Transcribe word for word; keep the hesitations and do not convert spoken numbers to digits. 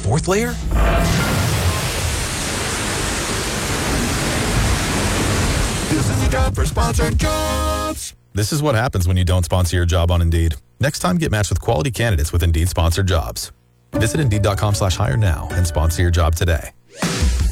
fourth layer? This is a job for sponsored jobs. This is what happens when you don't sponsor your job on Indeed. Next time, get matched with quality candidates with Indeed sponsored jobs. Visit Indeed.com slash hire now and sponsor your job today.